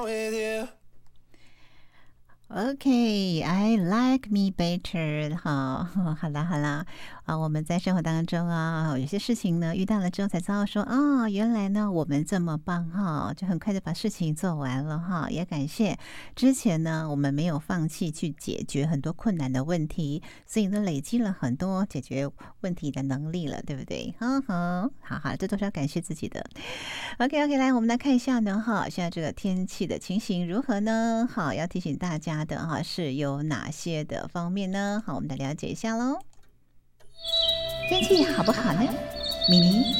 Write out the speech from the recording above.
OK, I like me better. 好，好啦，好啦，我们在生活当中啊，有些事情呢遇到了之后才知道说，原来呢我们这么棒哈，就很快就把事情做完了哈。也感谢之前呢我们没有放弃去解决很多困难的问题，所以呢累积了很多解决问题的能力了，对不对？好，这都是要感谢自己的。OK， 来，我们来看一下呢，现在这个天气的情形如何呢？好，要提醒大家的是有哪些的方面呢？好，我们来了解一下喽。天气好不好呢？咪咪